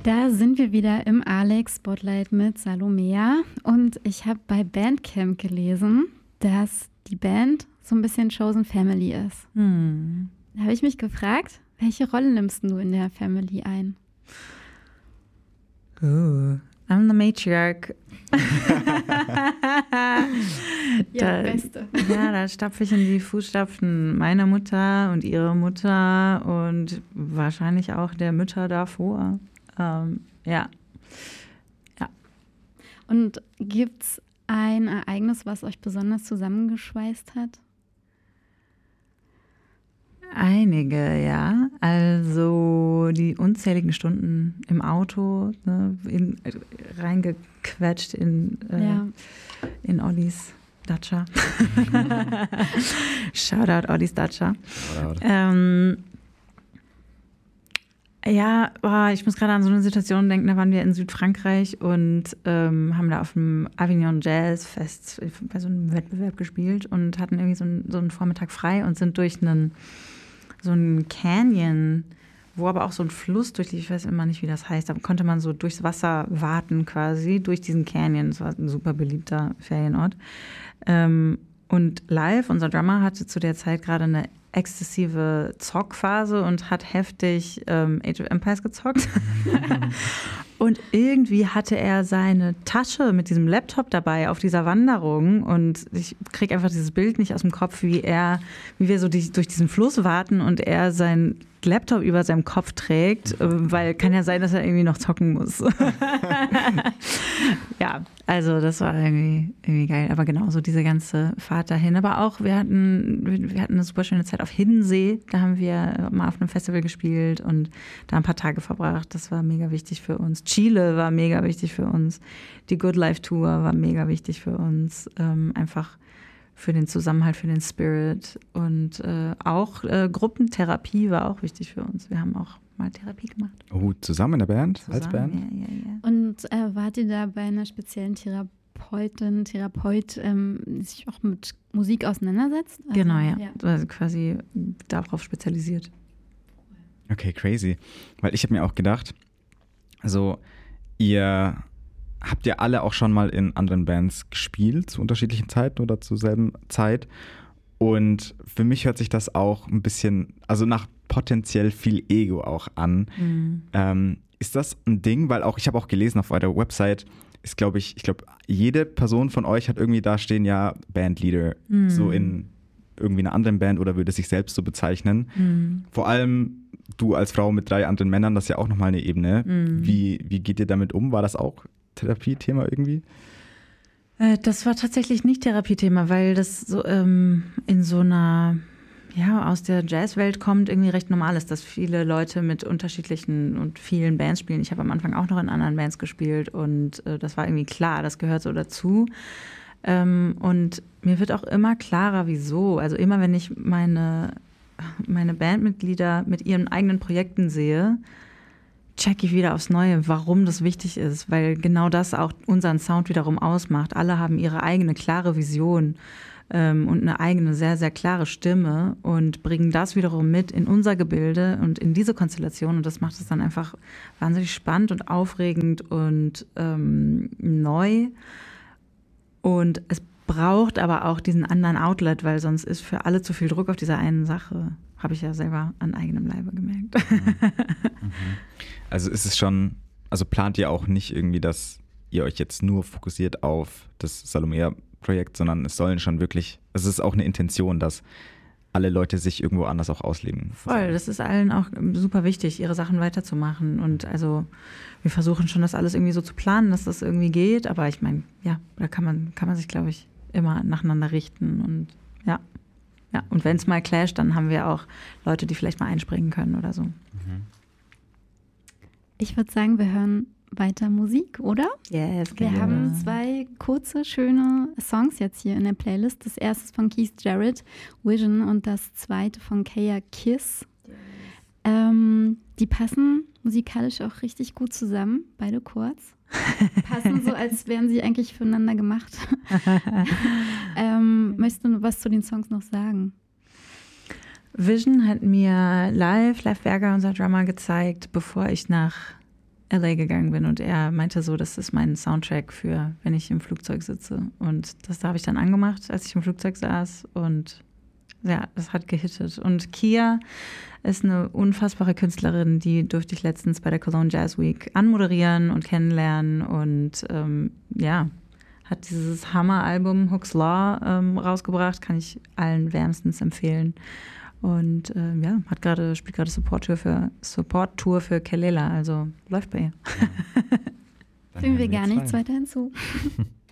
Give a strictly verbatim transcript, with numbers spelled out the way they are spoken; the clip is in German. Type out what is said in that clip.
Da sind wir wieder im Alex Spotlight mit Salomea und ich habe bei Bandcamp gelesen, dass die Band so ein bisschen Chosen Family ist. Hm. Da habe ich mich gefragt, welche Rolle nimmst du in der Family ein? Oh, I'm the matriarch. Ja, da, Beste. Ja, da stapfe ich in die Fußstapfen meiner Mutter und ihrer Mutter und wahrscheinlich auch der Mütter davor. Ähm, ja. ja. Und gibt es ein Ereignis, was euch besonders zusammengeschweißt hat? Einige, ja. Also die unzähligen Stunden im Auto, ne, in, reingequetscht in, äh, ja. in Ollis Dacia. Shoutout Ollis Dacia. Shoutout. Ähm, ja, boah, ich muss gerade an so eine Situation denken, da waren wir in Südfrankreich und ähm, haben da auf dem Avignon Jazz Fest bei so einem Wettbewerb gespielt und hatten irgendwie so einen, so einen Vormittag frei und sind durch einen so einen Canyon, wo aber auch so ein Fluss durchlief, ich weiß immer nicht, wie das heißt, da konnte man so durchs Wasser warten quasi, durch diesen Canyon. Das war ein super beliebter Ferienort. Ähm, und live, unser Drummer hatte zu der Zeit gerade eine exzessive Zockphase und hat heftig ähm, Age of Empires gezockt. Und irgendwie hatte er seine Tasche mit diesem Laptop dabei auf dieser Wanderung und ich kriege einfach dieses Bild nicht aus dem Kopf, wie er, wie wir so die, durch diesen Fluss warten und er sein Laptop über seinem Kopf trägt, weil kann ja sein, dass er irgendwie noch zocken muss. Ja, also das war irgendwie, irgendwie geil. Aber genau, so diese ganze Fahrt dahin. Aber auch, wir hatten, wir hatten eine super schöne Zeit auf Hiddensee. Da haben wir mal auf einem Festival gespielt und da ein paar Tage verbracht. Das war mega wichtig für uns. Chile war mega wichtig für uns. Die Good Life Tour war mega wichtig für uns. Ähm, einfach für den Zusammenhalt, für den Spirit. Und äh, auch äh, Gruppentherapie war auch wichtig für uns. Wir haben auch mal Therapie gemacht. Oh, zusammen in der Band? Zusammen, als Band? Ja, ja, ja. Und äh, wart ihr da bei einer speziellen Therapeutin, Therapeut, ähm, die sich auch mit Musik auseinandersetzt? Also, genau, ja. ja. Also quasi darauf spezialisiert. Okay, crazy. Weil ich habe mir auch gedacht, also ihr habt ja alle auch schon mal in anderen Bands gespielt, zu unterschiedlichen Zeiten oder zur selben Zeit. Und für mich hört sich das auch ein bisschen, also nach potenziell viel Ego auch an. Mhm. Ähm, ist das ein Ding? Weil auch, ich habe auch gelesen auf eurer Website, ist glaube ich, ich glaube, jede Person von euch hat irgendwie da stehen, ja, Bandleader, mhm. so in irgendwie einer anderen Band oder würde sich selbst so bezeichnen. Mhm. Vor allem du als Frau mit drei anderen Männern, das ist ja auch nochmal eine Ebene. Mhm. Wie, wie geht ihr damit um? War das auch Therapiethema irgendwie? Das war tatsächlich nicht Therapiethema, weil das so ähm, in so einer, ja, aus der Jazzwelt kommt, irgendwie recht normal ist, dass viele Leute mit unterschiedlichen und vielen Bands spielen. Ich habe am Anfang auch noch in anderen Bands gespielt und äh, das war irgendwie klar, das gehört so dazu. Ähm, und mir wird auch immer klarer, wieso. Also immer, wenn ich meine, meine Bandmitglieder mit ihren eigenen Projekten sehe, check ich wieder aufs Neue, warum das wichtig ist, weil genau das auch unseren Sound wiederum ausmacht. Alle haben ihre eigene klare Vision ähm, und eine eigene sehr, sehr klare Stimme und bringen das wiederum mit in unser Gebilde und in diese Konstellation und das macht es dann einfach wahnsinnig spannend und aufregend und ähm, neu und es braucht aber auch diesen anderen Outlet, weil sonst ist für alle zu viel Druck auf dieser einen Sache. Habe ich ja selber an eigenem Leibe gemerkt. Mhm. Also ist es schon, also plant ihr auch nicht irgendwie, dass ihr euch jetzt nur fokussiert auf das Salomea-Projekt, sondern es sollen schon wirklich, es ist auch eine Intention, dass alle Leute sich irgendwo anders auch ausleben. Voll, das ist allen auch super wichtig, ihre Sachen weiterzumachen und also wir versuchen schon, das alles irgendwie so zu planen, dass das irgendwie geht, aber ich meine, ja, da kann man, kann man sich, glaube ich, immer nacheinander richten und ja. Ja, und wenn es mal clasht, dann haben wir auch Leute, die vielleicht mal einspringen können oder so. Mhm. Ich würde sagen, wir hören weiter Musik, oder? Yes, wir yes. haben zwei kurze, schöne Songs jetzt hier in der Playlist. Das erste ist von Keith Jarrett, Vision, und das zweite von Kaya Kiss. Ähm, die passen musikalisch auch richtig gut zusammen, beide kurz. Passen so, als wären sie eigentlich füreinander gemacht. ähm, möchtest du was zu den Songs noch sagen? Vision hat mir live, Live Berger, unser Drummer, gezeigt, bevor ich nach L A gegangen bin und er meinte so, das ist mein Soundtrack für, wenn ich im Flugzeug sitze. Und das habe ich dann angemacht, als ich im Flugzeug saß und ja, das hat gehittet. Und Kia ist eine unfassbare Künstlerin, die durfte ich letztens bei der Cologne Jazz Week anmoderieren und kennenlernen und ähm, ja, hat dieses Hammer-Album Hook's Law ähm, rausgebracht, kann ich allen wärmstens empfehlen. Und äh, ja, hat gerade, spielt gerade Support-Tour für, Support-Tour für Kelela, also läuft bei ihr. Ja. Fügen wir gar nichts weiter hinzu.